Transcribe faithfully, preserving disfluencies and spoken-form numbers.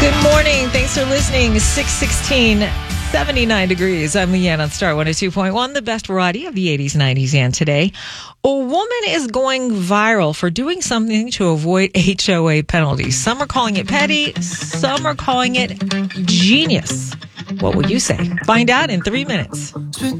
Good morning. Thanks for listening. six sixteen, seventy-nine degrees. I'm Leanne on Star one oh two point one, the best variety of the eighties, nineties, and today. A woman is going viral for doing something to avoid H O A penalties. Some are calling it petty. Some are calling it genius. What will you say? Find out in three minutes.